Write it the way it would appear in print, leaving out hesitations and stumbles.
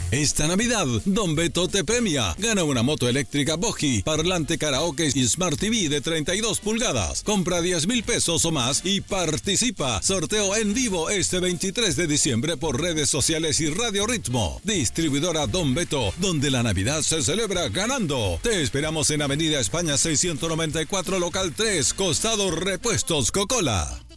Esta Navidad, Don Beto te premia. Gana una moto eléctrica Boji, parlante karaoke y Smart TV de 32 pulgadas. Compra 10,000 pesos o más y participa. Sorteo en vivo este 23 de diciembre por redes sociales y Radio Ritmo. Distribuidora Don Beto, donde la Navidad se celebra ganando. Te esperamos en Avenida España 694, local 3, costado Repuestos Cocola.